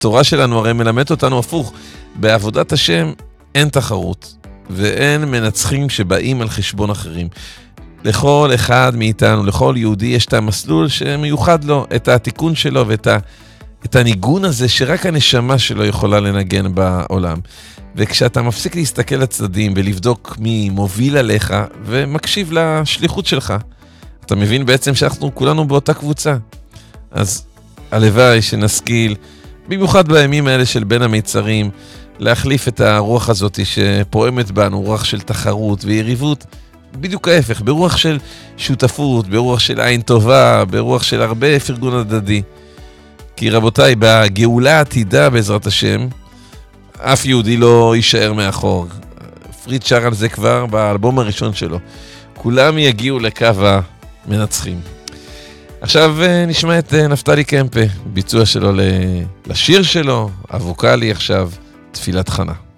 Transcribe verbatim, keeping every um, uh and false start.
התורה שלנו הרי מלמדת אותנו הפוך. בעבודת השם אין תחרות, ואין מנצחים שבאים על חשבון אחרים. לכל אחד מאיתנו, לכל יהודי, יש את המסלול שמיוחד לו, את התיקון שלו ואת ה, את הניגון הזה שרק הנשמה שלו יכולה לנגן בעולם. וכשאתה מפסיק להסתכל לצדדים ולבדוק מי מוביל עליך ומקשיב לשליחות שלך, אתה מבין בעצם שאנחנו כולנו באותה קבוצה. אז הלוואי שנשכיל, במיוחד בימים האלה של בין המיצרים, להחליף את הרוח הזאת שפועמת בנו, רוח של תחרות ויריבות, בדיוק ההפך, ברוח של שותפות, ברוח של עין טובה, ברוח של הרבה פרגון הדדי. כי רבותיי, בגאולה העתידה בעזרת השם, אף יהודי לא יישאר מאחור. פריד שר על זה כבר באלבום הראשון שלו. כולם יגיעו לקו המנצחים. עכשיו נשמע את נפתלי קמפה, ביצוע שלו לשיר שלו, הווקלי עכשיו, תפילת חנה.